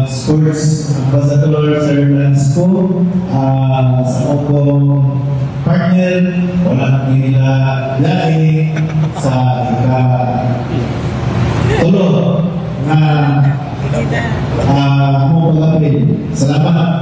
Sports Ambassador Sir Francisco, sa akong partner, wala nila lahi sa ika-tulo na mo palapin. Salamat.